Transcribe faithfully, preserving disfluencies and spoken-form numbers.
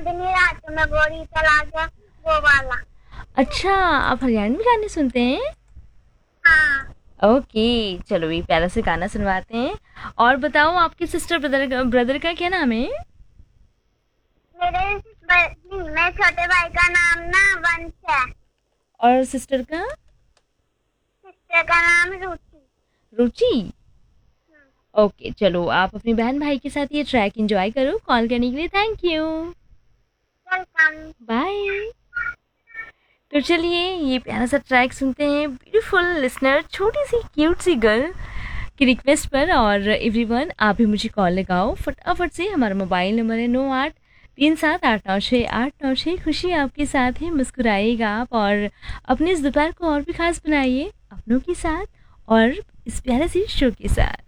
चांदनी रात में गोरी चला गया, वो वाला। अच्छा, आप हरियाणवी गाने सुनते हैं? हाँ। ओके, चलो ये प्यारा से गाना सुनवाते हैं। और बताओ, आपके सिस्टर ब्रदर का ब्रदर का क्या नाम है? मेरे ब- मेरे छोटे भाई का नाम ना वंश है। और सिस्टर का? सिस्टर का नाम रुचि। रुचि। हम्म, ओके, चलो आप अपनी बहन भाई के साथ ये ट्रैक एंजॉय करो। कॉल करने के लिए थैंक यू। वेलकम। बाय। तो चलिए ये प्यारा सा ट्रैक सुनते हैं ब्यूटीफुल लिसनर छोटी सी क्यूट सी गर्ल की रिक्वेस्ट पर। और एवरीवन, आप भी मुझे कॉल लगाओ फटाफट से। हमारा मोबाइल नंबर है नौ आठ तीन सात आठ नौ छः आठ नौ छः। खुशी आपके साथ है, मुस्कुराइएगा आप और अपने इस दोपहर को और भी खास बनाइए अपनों के साथ और इस प्यारे सी शो के साथ।